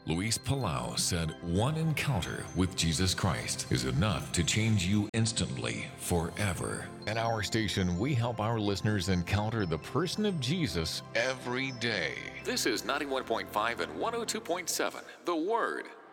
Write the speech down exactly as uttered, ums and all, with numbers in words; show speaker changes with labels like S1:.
S1: Luis Palau said one encounter with Jesus Christ is enough to change you instantly, forever. At our station, we help our listeners encounter the person of Jesus every day. This is ninety-one point five and one oh two point seven, The Word.